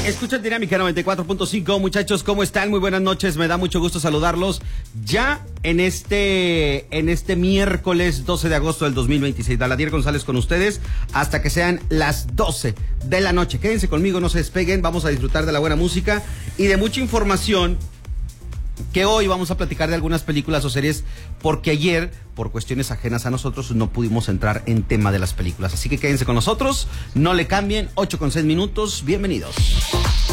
Escuchan Dinámica 94.5, muchachos, ¿cómo están? Muy buenas noches, me da mucho gusto saludarlos ya en este miércoles 12 de agosto del 2026. Daladier González con ustedes hasta que sean las 12 de la noche. Quédense conmigo, no se despeguen, vamos a disfrutar de la buena música y de mucha información, que hoy vamos a platicar de algunas películas o series, porque ayer, por cuestiones ajenas a nosotros, no pudimos entrar en tema de las películas. Así que quédense con nosotros, no le cambien, 8:06, bienvenidos.